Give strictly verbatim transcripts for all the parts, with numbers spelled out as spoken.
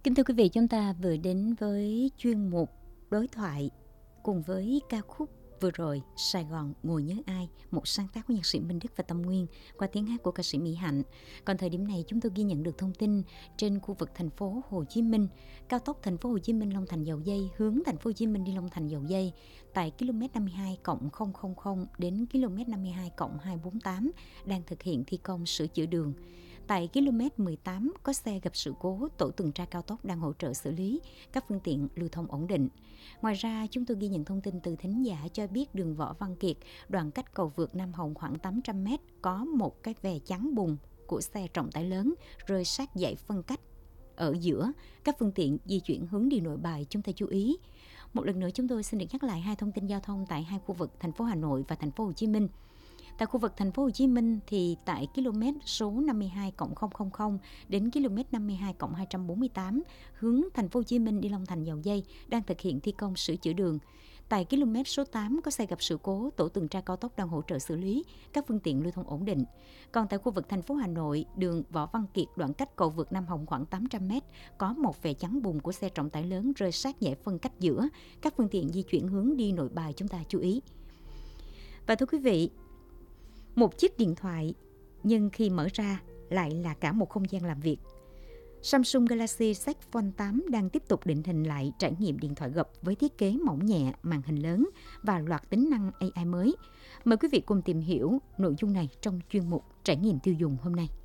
Kính thưa quý vị, chúng ta vừa đến với chuyên mục đối thoại cùng với ca khúc vừa rồi Sài Gòn ngồi nhớ ai, một sáng tác của nhạc sĩ Minh Đức và Tâm Nguyên qua tiếng hát của ca sĩ Mỹ Hạnh. Còn thời điểm này chúng tôi ghi nhận được thông tin trên khu vực thành phố Hồ Chí Minh, cao tốc thành phố Hồ Chí Minh Long Thành Dầu Giây hướng thành phố Hồ Chí Minh đi Long Thành Dầu Giây tại km năm mươi hai cộng không không không đến km năm mươi hai cộng hai bốn tám đang thực hiện thi công sửa chữa đường. Tại km mười tám có xe gặp sự cố, tổ tuần tra cao tốc đang hỗ trợ xử lý, các phương tiện lưu thông ổn định. Ngoài ra, chúng tôi ghi nhận thông tin từ thính giả cho biết đường Võ Văn Kiệt, đoạn cách cầu vượt Nam Hồng khoảng tám trăm mét, có một cái vè chắn bùn của xe trọng tải lớn rơi sát dãy phân cách. Ở giữa, các phương tiện di chuyển hướng đi Nội Bài, chúng ta chú ý. Một lần nữa chúng tôi xin được nhắc lại hai thông tin giao thông tại hai khu vực thành phố Hà Nội và thành phố Hồ Chí Minh. Tại khu vực thành phố Hồ Chí Minh thì tại km số năm mươi hai cộng không không không đến km năm mươi hai cộng hai bốn tám hướng thành phố Hồ Chí Minh đi Long Thành Dầu Giây đang thực hiện thi công sửa chữa đường. Tại km số tám có xe gặp sự cố, tổ tuần tra cao tốc đang hỗ trợ xử lý, các phương tiện lưu thông ổn định. Còn tại khu vực thành phố Hà Nội, đường Võ Văn Kiệt đoạn cách cầu vượt Nam Hồng khoảng tám trăm mét, có một vè chắn bùn của xe trọng tải lớn rơi sát dãy phân cách giữa, các phương tiện di chuyển hướng đi Nội Bài, chúng ta chú ý. Và thưa quý vị, một chiếc điện thoại nhưng khi mở ra lại là cả một không gian làm việc. Samsung Galaxy Z Fold tám đang tiếp tục định hình lại trải nghiệm điện thoại gập với thiết kế mỏng nhẹ, màn hình lớn và loạt tính năng a i mới. Mời quý vị cùng tìm hiểu nội dung này trong chuyên mục Trải nghiệm tiêu dùng hôm nay.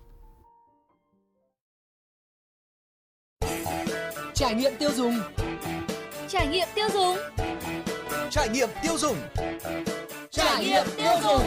Trải nghiệm tiêu dùng. Trải nghiệm tiêu dùng. Trải nghiệm tiêu dùng. Trải nghiệm tiêu dùng.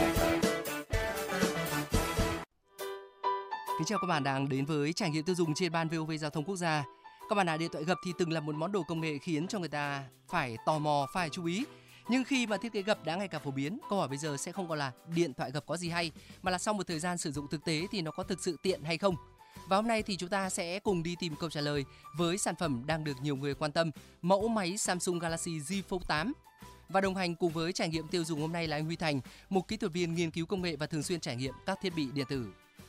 Kính chào các bạn đang đến với Trải nghiệm tiêu dùng trên ban vê o vê Giao thông Quốc gia. Các bạn ạ, điện thoại gập thì từng là một món đồ công nghệ khiến cho người ta phải tò mò, phải chú ý. Nhưng khi mà thiết kế gập đã ngày càng phổ biến, câu hỏi bây giờ sẽ không còn là điện thoại gập có gì hay, mà là sau một thời gian sử dụng thực tế thì nó có thực sự tiện hay không. Và hôm nay thì chúng ta sẽ cùng đi tìm câu trả lời với sản phẩm đang được nhiều người quan tâm, mẫu máy Samsung Galaxy Z Fold tám. Và đồng hành cùng với Trải nghiệm tiêu dùng hôm nay là anh Huy Thành, một kỹ thuật viên nghiên cứu công nghệ và thường xuyên trải nghiệm các thiết bị điện tử.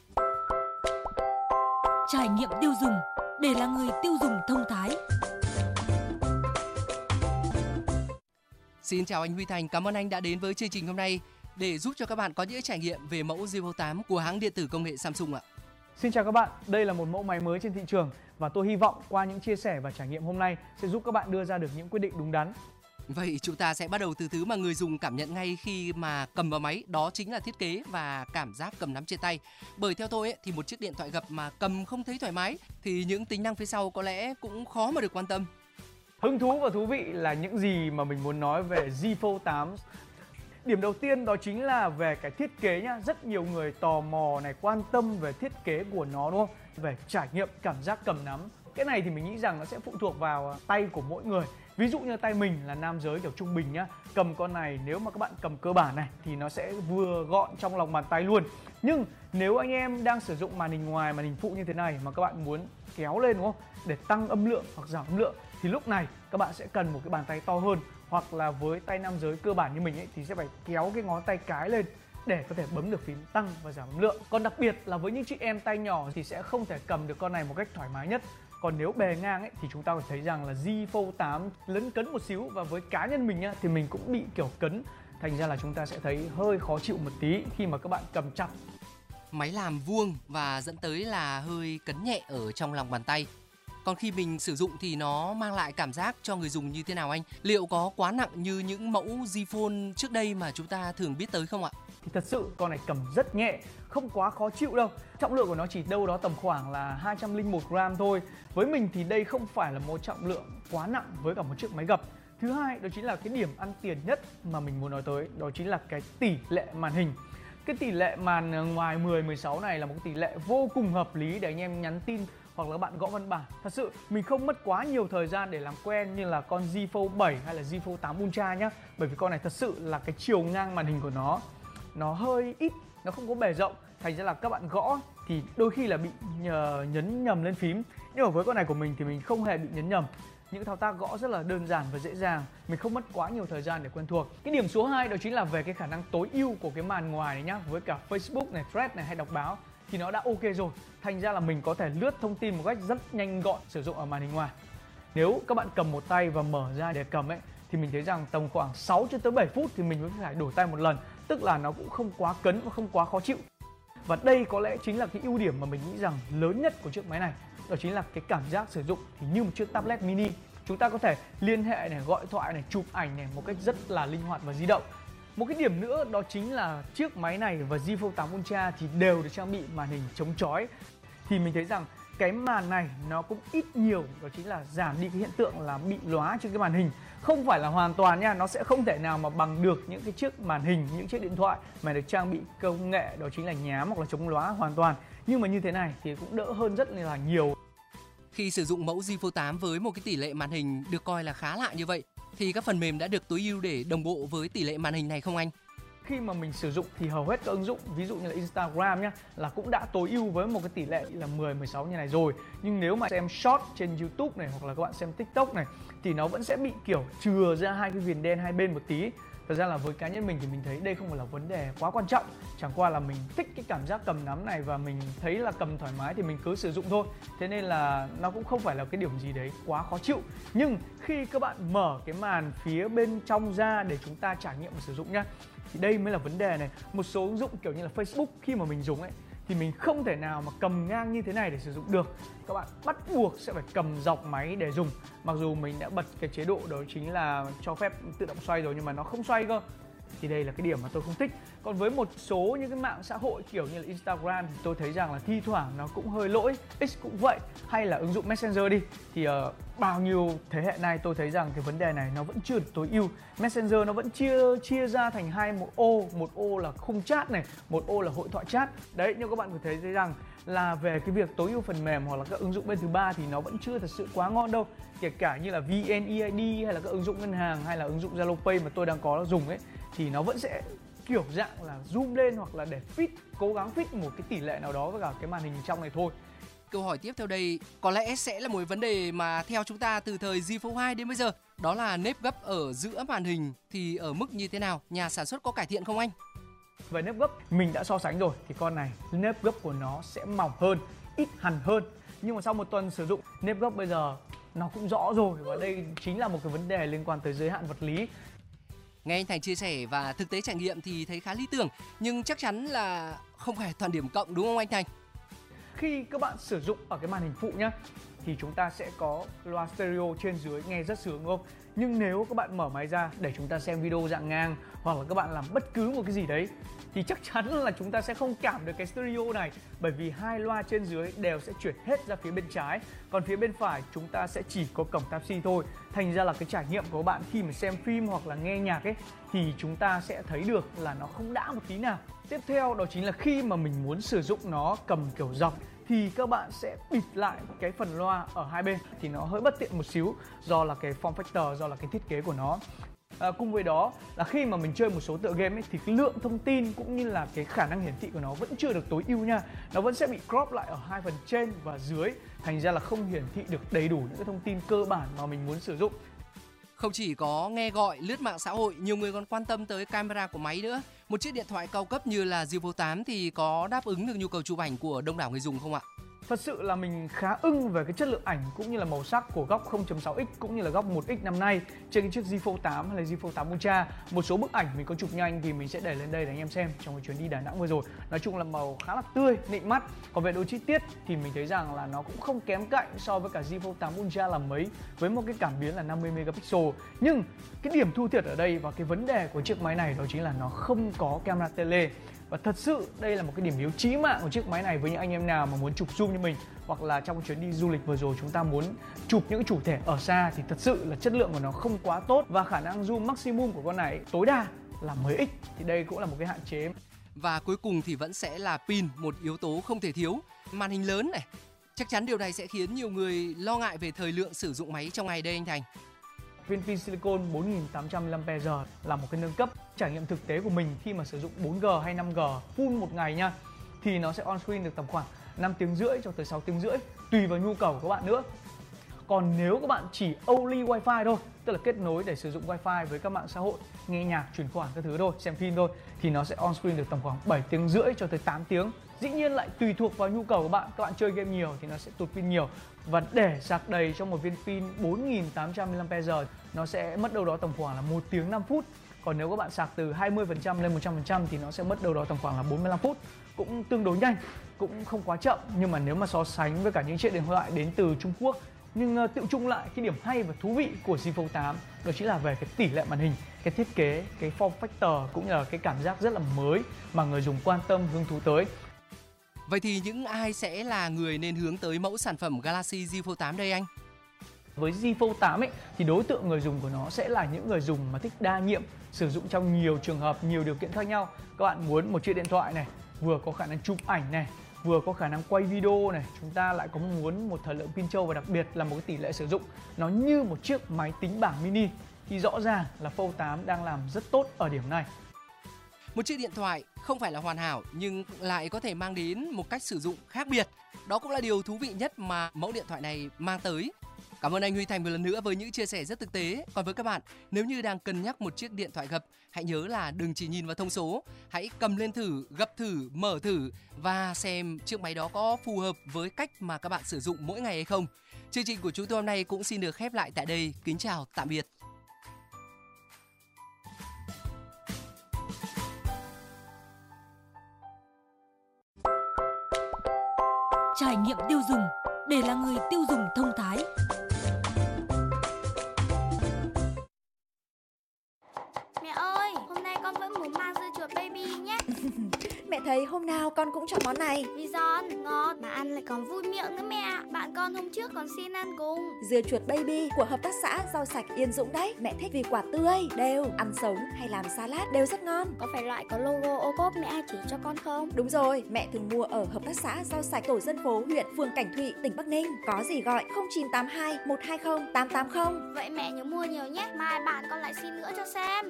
Trải nghiệm tiêu dùng để là người tiêu dùng thông thái. Xin chào anh Huy Thành, cảm ơn anh đã đến với chương trình hôm nay để giúp cho các bạn có những trải nghiệm về mẫu Z Fold tám của hãng điện tử công nghệ Samsung ạ. Xin chào các bạn, đây là một mẫu máy mới trên thị trường và tôi hy vọng qua những chia sẻ và trải nghiệm hôm nay sẽ giúp các bạn đưa ra được những quyết định đúng đắn. Vậy chúng ta sẽ bắt đầu từ thứ mà người dùng cảm nhận ngay khi mà cầm vào máy, đó chính là thiết kế và cảm giác cầm nắm trên tay. Bởi theo tôi ấy, thì một chiếc điện thoại gập mà cầm không thấy thoải mái thì những tính năng phía sau có lẽ cũng khó mà được quan tâm. Hứng thú và thú vị là những gì mà mình muốn nói về Z Fold tám. Điểm đầu tiên đó chính là về cái thiết kế nhá, rất nhiều người tò mò này, quan tâm về thiết kế của nó đúng không? Về trải nghiệm cảm giác cầm nắm. Cái này thì mình nghĩ rằng nó sẽ phụ thuộc vào tay của mỗi người. Ví dụ như tay mình là nam giới kiểu trung bình nhá, cầm con này nếu mà các bạn cầm cơ bản này thì nó sẽ vừa gọn trong lòng bàn tay luôn. Nhưng nếu anh em đang sử dụng màn hình ngoài, màn hình phụ như thế này mà các bạn muốn kéo lên đúng không? Để tăng âm lượng hoặc giảm âm lượng thì lúc này các bạn sẽ cần một cái bàn tay to hơn. Hoặc là với tay nam giới cơ bản như mình ấy thì sẽ phải kéo cái ngón tay cái lên để có thể bấm được phím tăng và giảm âm lượng. Còn đặc biệt là với những chị em tay nhỏ thì sẽ không thể cầm được con này một cách thoải mái nhất. Còn nếu bề ngang ấy thì chúng ta có thấy rằng là Z Fold tám lấn cấn một xíu, và với cá nhân mình nhá, thì mình cũng bị kiểu cấn. Thành ra là chúng ta sẽ thấy hơi khó chịu một tí khi mà các bạn cầm chặt. Máy làm vuông và dẫn tới là hơi cấn nhẹ ở trong lòng bàn tay. Còn khi mình sử dụng thì nó mang lại cảm giác cho người dùng như thế nào anh? Liệu có quá nặng như những mẫu Z Fold trước đây mà chúng ta thường biết tới không ạ? Thì thật sự con này cầm rất nhẹ, không quá khó chịu đâu. Trọng lượng của nó chỉ đâu đó tầm khoảng là hai trăm lẻ một gram thôi. Với mình thì đây không phải là một trọng lượng quá nặng với cả một chiếc máy gập. Thứ hai đó chính là cái điểm ăn tiền nhất mà mình muốn nói tới, đó chính là cái tỷ lệ màn hình. Cái tỷ lệ màn ngoài mười, mười sáu này là một tỷ lệ vô cùng hợp lý để anh em nhắn tin hoặc là bạn gõ văn bản. Thật sự mình không mất quá nhiều thời gian để làm quen như là con Z Fold bảy hay là Z Fold tám Ultra nhá. Bởi vì con này thật sự là cái chiều ngang màn hình của nó nó hơi ít, nó không có bề rộng. Thành ra là các bạn gõ thì đôi khi là bị nhờ, nhấn nhầm lên phím. Nhưng mà với con này của mình thì mình không hề bị nhấn nhầm. Những thao tác gõ rất là đơn giản và dễ dàng, mình không mất quá nhiều thời gian để quen thuộc. Cái điểm số hai đó chính là về cái khả năng tối ưu của cái màn ngoài này nhá. Với cả Facebook này, Thread này hay đọc báo thì nó đã ok rồi. Thành ra là mình có thể lướt thông tin một cách rất nhanh gọn sử dụng ở màn hình ngoài. Nếu các bạn cầm một tay và mở ra để cầm ấy thì mình thấy rằng tầm khoảng sáu cho tới bảy phút thì mình mới phải đổi tay một lần, tức là nó cũng không quá cấn và không quá khó chịu. Và đây có lẽ chính là cái ưu điểm mà mình nghĩ rằng lớn nhất của chiếc máy này, đó chính là cái cảm giác sử dụng thì như một chiếc tablet mini. Chúng ta có thể liên hệ này, gọi thoại này, chụp ảnh này một cách rất là linh hoạt và di động. Một cái điểm nữa đó chính là chiếc máy này và Z Fold tám Ultra thì đều được trang bị màn hình chống chói. Thì mình thấy rằng cái màn này nó cũng ít nhiều đó chính là giảm đi cái hiện tượng là bị lóa trên cái màn hình. Không phải là hoàn toàn nha, nó sẽ không thể nào mà bằng được những cái chiếc màn hình, những chiếc điện thoại mà được trang bị công nghệ đó chính là nhám hoặc là chống lóa hoàn toàn. Nhưng mà như thế này thì cũng đỡ hơn rất là nhiều. Khi sử dụng mẫu Z Fold tám với một cái tỷ lệ màn hình được coi là khá lạ như vậy thì các phần mềm đã được tối ưu để đồng bộ với tỷ lệ màn hình này không anh? Khi mà mình sử dụng thì hầu hết các ứng dụng, ví dụ như là Instagram nhá, là cũng đã tối ưu với một cái tỷ lệ là mười, mười sáu như này rồi. Nhưng nếu mà xem short trên YouTube này hoặc là các bạn xem TikTok này thì nó vẫn sẽ bị kiểu chừa ra hai cái viền đen hai bên một tí. Thật ra là với cá nhân mình thì mình thấy đây không phải là vấn đề quá quan trọng. Chẳng qua là mình thích cái cảm giác cầm nắm này và mình thấy là cầm thoải mái thì mình cứ sử dụng thôi. Thế nên là nó cũng không phải là cái điểm gì đấy quá khó chịu. Nhưng khi các bạn mở cái màn phía bên trong ra để chúng ta trải nghiệm và sử dụng nhá, thì đây mới là vấn đề này. Một số ứng dụng kiểu như là Facebook khi mà mình dùng ấy thì mình không thể nào mà cầm ngang như thế này để sử dụng được. Các bạn bắt buộc sẽ phải cầm dọc máy để dùng. Mặc dù mình đã bật cái chế độ đó chính là cho phép tự động xoay rồi nhưng mà nó không xoay cơ. Thì đây là cái điểm mà tôi không thích. Còn với một số những cái mạng xã hội kiểu như là Instagram thì tôi thấy rằng là thi thoảng nó cũng hơi lỗi. X cũng vậy. Hay là ứng dụng Messenger đi. Thì uh, bao nhiêu thế hệ nay tôi thấy rằng cái vấn đề này nó vẫn chưa được tối ưu. Messenger nó vẫn chia chia ra thành hai một ô. Một ô là khung chat này, một ô là hội thoại chat. Đấy, nhưng các bạn có thấy thấy rằng là về cái việc tối ưu phần mềm hoặc là các ứng dụng bên thứ ba thì nó vẫn chưa thật sự quá ngon đâu. Kể cả như là vê en e i đê hay là các ứng dụng ngân hàng hay là ứng dụng Zalo Pay mà tôi đang có dùng ấy thì nó vẫn sẽ kiểu dạng là zoom lên hoặc là để fit, cố gắng fit một cái tỷ lệ nào đó với cả cái màn hình trong này thôi. Câu hỏi tiếp theo đây có lẽ sẽ là một vấn đề mà theo chúng ta từ thời Z Fold hai đến bây giờ, đó là nếp gấp ở giữa màn hình thì ở mức như thế nào? Nhà sản xuất có cải thiện không anh? Về nếp gấp mình đã so sánh rồi thì con này nếp gấp của nó sẽ mỏng hơn, ít hằn hơn. Nhưng mà sau một tuần sử dụng nếp gấp bây giờ nó cũng rõ rồi và đây chính là một cái vấn đề liên quan tới giới hạn vật lý. Nghe anh Thành chia sẻ và thực tế trải nghiệm thì thấy khá lý tưởng, nhưng chắc chắn là không phải toàn điểm cộng đúng không anh Thành? Khi các bạn sử dụng ở cái màn hình phụ nhá thì chúng ta sẽ có loa stereo trên dưới nghe rất sướng đúng không? Nhưng nếu các bạn mở máy ra để chúng ta xem video dạng ngang hoặc là các bạn làm bất cứ một cái gì đấy thì chắc chắn là chúng ta sẽ không cảm được cái stereo này, bởi vì hai loa trên dưới đều sẽ chuyển hết ra phía bên trái, còn phía bên phải chúng ta sẽ chỉ có cổng Type-C thôi. Thành ra là cái trải nghiệm của các bạn khi mà xem phim hoặc là nghe nhạc ấy thì chúng ta sẽ thấy được là nó không đã một tí nào. Tiếp theo đó chính là khi mà mình muốn sử dụng nó cầm kiểu dọc thì các bạn sẽ bịt lại cái phần loa ở hai bên thì nó hơi bất tiện một xíu do là cái form factor, do là cái thiết kế của nó. À, cùng với đó là khi mà mình chơi một số tựa game ấy, thì cái lượng thông tin cũng như là cái khả năng hiển thị của nó vẫn chưa được tối ưu nha. Nó vẫn sẽ bị crop lại ở hai phần trên và dưới, thành ra là không hiển thị được đầy đủ những cái thông tin cơ bản mà mình muốn sử dụng. Không chỉ có nghe gọi, lướt mạng xã hội, nhiều người còn quan tâm tới camera của máy nữa. Một chiếc điện thoại cao cấp như là Z Fold tám thì có đáp ứng được nhu cầu chụp ảnh của đông đảo người dùng không ạ? Thật sự là mình khá ưng về cái chất lượng ảnh cũng như là màu sắc của góc không chấm sáu x cũng như là góc một x năm nay trên cái chiếc Z Fold tám hay là Z Fold tám Ultra. Một số bức ảnh mình có chụp nhanh thì mình sẽ để lên đây để anh em xem trong cái chuyến đi Đà Nẵng vừa rồi. Nói chung là màu khá là tươi, nịnh mắt. Còn về độ chi tiết thì mình thấy rằng là nó cũng không kém cạnh so với cả Z Fold tám Ultra là mấy, với một cái cảm biến là năm mươi megapixel. Nhưng cái điểm thua thiệt ở đây và cái vấn đề của chiếc máy này đó chính là nó không có camera tele. Và thật sự đây là một cái điểm yếu chí mạng của chiếc máy này với những anh em nào mà muốn chụp zoom như mình, hoặc là trong chuyến đi du lịch vừa rồi chúng ta muốn chụp những chủ thể ở xa thì thật sự là chất lượng của nó không quá tốt và khả năng zoom maximum của con này tối đa là mười x thì đây cũng là một cái hạn chế. Và cuối cùng thì vẫn sẽ là pin, một yếu tố không thể thiếu. Màn hình lớn này, chắc chắn điều này sẽ khiến nhiều người lo ngại về thời lượng sử dụng máy trong ngày đây anh Thành. Viên pin silicon bốn nghìn tám trăm mAh là một cái nâng cấp. Trải nghiệm thực tế của mình khi mà sử dụng bốn G hay năm G full một ngày nha thì nó sẽ on screen được tầm khoảng năm tiếng rưỡi cho tới sáu tiếng rưỡi tùy vào nhu cầu của các bạn nữa. Còn nếu các bạn chỉ only wifi thôi, tức là kết nối để sử dụng wifi với các mạng xã hội, nghe nhạc, chuyển khoản các thứ thôi, xem phim thôi, thì nó sẽ on screen được tầm khoảng bảy tiếng rưỡi cho tới tám tiếng. Dĩ nhiên lại tùy thuộc vào nhu cầu của bạn. Các bạn chơi game nhiều thì nó sẽ tụt pin nhiều. Và để sạc đầy trong một viên pin bốn nghìn tám trăm mAh nó sẽ mất đâu đó tầm khoảng là một tiếng năm phút. Còn nếu các bạn sạc từ hai mươi phần trăm lên một trăm phần trăm thì nó sẽ mất đâu đó tầm khoảng là bốn mươi lăm phút. Cũng tương đối nhanh, cũng không quá chậm. Nhưng mà nếu mà so sánh với cả những chiếc điện thoại đến từ Trung Quốc, nhưng uh, tự chung lại cái điểm hay và thú vị của Z Fold tám đó chính là về cái tỷ lệ màn hình, cái thiết kế, cái form factor cũng như là cái cảm giác rất là mới mà người dùng quan tâm, hứng thú tới. Vậy thì những ai sẽ là người nên hướng tới mẫu sản phẩm Galaxy Z Fold tám đây anh? Với Z Fold tám ấy, thì đối tượng người dùng của nó sẽ là những người dùng mà thích đa nhiệm, sử dụng trong nhiều trường hợp, nhiều điều kiện khác nhau. Các bạn muốn một chiếc điện thoại này vừa có khả năng chụp ảnh này, vừa có khả năng quay video này, chúng ta lại có muốn một thời lượng pin trâu và đặc biệt là một cái tỷ lệ sử dụng nó như một chiếc máy tính bảng mini, thì rõ ràng là Fold tám đang làm rất tốt ở điểm này. Một chiếc điện thoại không phải là hoàn hảo nhưng lại có thể mang đến một cách sử dụng khác biệt. Đó cũng là điều thú vị nhất mà mẫu điện thoại này mang tới. Cảm ơn anh Huy Thành một lần nữa với những chia sẻ rất thực tế. Còn với các bạn, nếu như đang cân nhắc một chiếc điện thoại gập, hãy nhớ là đừng chỉ nhìn vào thông số. Hãy cầm lên thử, gập thử, mở thử và xem chiếc máy đó có phù hợp với cách mà các bạn sử dụng mỗi ngày hay không. Chương trình của chúng tôi hôm nay cũng xin được khép lại tại đây. Kính chào, tạm biệt. Trải nghiệm tiêu dùng để là người tiêu dùng thông thái. Mẹ ơi, hôm nay con vẫn muốn mang dưa chuột baby nhé. Mẹ thấy hôm nào con cũng chọn món này. Vì giòn, ngọt, mà ăn lại còn vui miệng nữa mẹ ạ. Bạn con hôm trước còn xin ăn cùng. Dưa chuột baby của hợp tác xã rau sạch Yên Dũng đấy. Mẹ thích vì quả tươi, đều, ăn sống hay làm salad đều rất ngon. Có phải loại có logo ô cốp mẹ chỉ cho con không? Đúng rồi, mẹ thường mua ở hợp tác xã rau sạch tổ dân phố huyện phường Cảnh Thụy, tỉnh Bắc Ninh. Có gì gọi không chín tám hai một hai không tám tám không. Vậy mẹ nhớ mua nhiều nhé, mai bạn con lại xin nữa cho xem.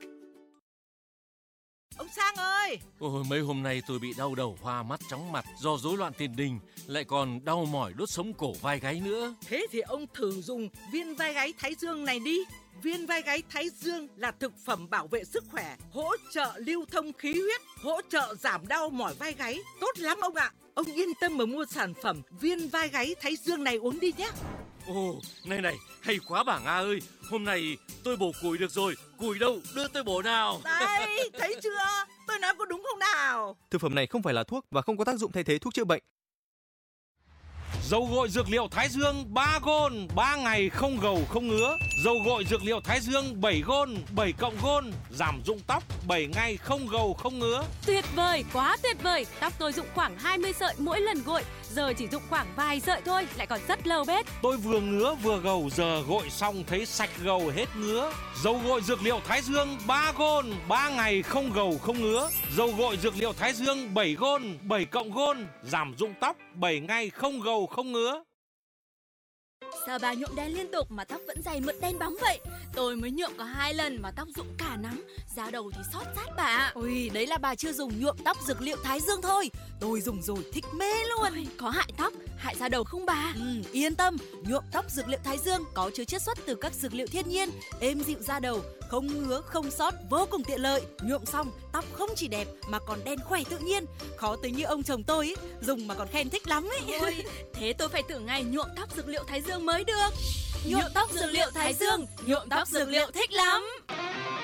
Ông Sang ơi! Ôi, mấy hôm nay tôi bị đau đầu, hoa mắt, chóng mặt do rối loạn tiền đình, lại còn đau mỏi đốt sống cổ vai gáy nữa. Thế thì ông thử dùng viên vai gáy Thái Dương này đi. Viên vai gáy Thái Dương là thực phẩm bảo vệ sức khỏe, hỗ trợ lưu thông khí huyết, hỗ trợ giảm đau mỏi vai gáy. Tốt lắm ông ạ! Ông yên tâm mà mua sản phẩm viên vai gáy Thái Dương này uống đi nhé. Ồ, này này, hay quá bà Nga ơi! Hôm nay tôi bổ củi được rồi, củi đâu, đưa tôi bổ nào. Đấy, thấy chưa? Tôi nói có đúng không nào? Thực phẩm này không phải là thuốc và không có tác dụng thay thế thuốc chữa bệnh. Dầu gội dược liệu Thái Dương ba gôn, ba ngày không gầu không ngứa. Dầu gội dược liệu Thái Dương bảy gôn, bảy cộng gôn, giảm rụng tóc, bảy ngày không gầu không ngứa. Tuyệt vời, quá tuyệt vời. Tóc tôi rụng khoảng hai mươi sợi mỗi lần gội, giờ chỉ rụng khoảng vài sợi thôi, lại còn rất lâu bết. Tôi vừa ngứa vừa gầu, giờ gội xong thấy sạch gầu hết ngứa. Dầu gội dược liệu Thái Dương ba gôn, ba ngày không gầu không ngứa. Dầu gội dược liệu Thái Dương bảy gôn, bảy cộng gôn, giảm rụng tóc, bảy ngày không gầu không ngứa. Sao bà nhuộm đen liên tục mà tóc vẫn dày mượt đen bóng vậy? Tôi mới nhuộm có hai lần mà tóc rụng cả nắm, da đầu thì xót rát bà. Ôi, đấy là bà chưa dùng nhuộm tóc dược liệu Thái Dương thôi. Tôi dùng rồi thích mê luôn. Ôi, có hại tóc, hại da đầu không bà? Ừ, yên tâm, nhuộm tóc dược liệu Thái Dương có chứa chiết xuất từ các dược liệu thiên nhiên, êm dịu da đầu, không ngứa, không xót, vô cùng tiện lợi. Nhuộm xong, tóc không chỉ đẹp mà còn đen khỏe tự nhiên. Khó tính như ông chồng tôi ấy, dùng mà còn khen thích lắm ấy. Ôi, thế tôi phải thử ngày nhuộm tóc dược liệu Thái Dương mới được. Nhuộm tóc dược liệu Thái Dương, nhuộm tóc dược liệu thích lắm.